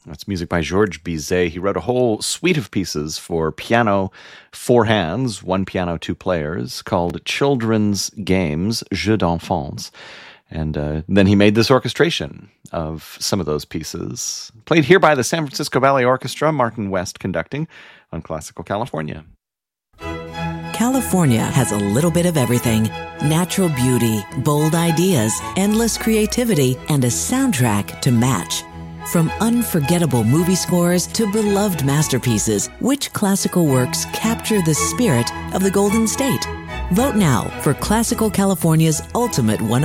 That's music by Georges Bizet. He wrote a whole suite of pieces for piano, 4 hands, 1 piano, 2 players, called Children's Games, Jeux d'Enfants. And then he made this orchestration of some of those pieces, played here by the San Francisco Ballet Orchestra, Martin West conducting on Classical California. California has a little bit of everything. Natural beauty, bold ideas, endless creativity, and a soundtrack to match. From unforgettable movie scores to beloved masterpieces, which classical works capture the spirit of the Golden State? Vote now for Classical California's ultimate 101.